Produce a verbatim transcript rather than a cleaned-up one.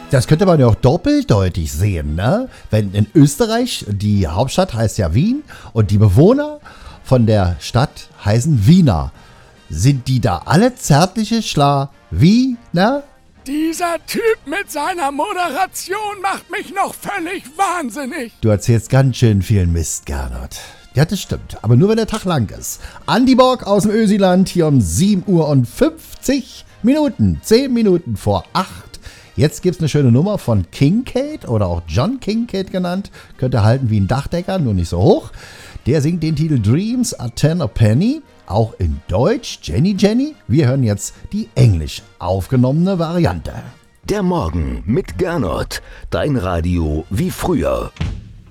Das könnte man ja auch doppeldeutig sehen, ne? Wenn in Österreich, die Hauptstadt heißt ja Wien und die Bewohner von der Stadt heißen Wiener. Sind die da alle zärtliche Schla Wiener? Dieser Typ mit seiner Moderation macht mich noch völlig wahnsinnig. Du erzählst ganz schön viel Mist, Gernot. Ja, das stimmt. Aber nur, wenn der Tag lang ist. Andi Borg aus dem Ösiland hier um sieben Uhr und fünfzig Minuten. zehn Minuten vor acht. Jetzt gibt's eine schöne Nummer von Kincaid oder auch John Kincaid genannt. Könnte halten wie ein Dachdecker, nur nicht so hoch. Der singt den Titel Dreams are ten a penny. Auch in Deutsch, Jenny Jenny. Wir hören jetzt die englisch aufgenommene Variante. Der Morgen mit Gernot. Dein Radio wie früher.